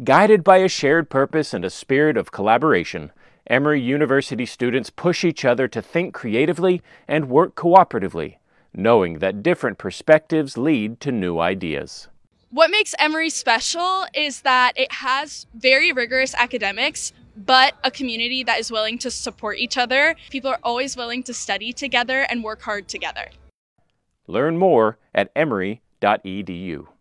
Guided by a shared purpose and a spirit of collaboration, Emory University students push each other to think creatively and work cooperatively, knowing that different perspectives lead to new ideas. What makes Emory special is that it has very rigorous academics, but a community that is willing to support each other. People are always willing to study together and work hard together. Learn more at emory.edu.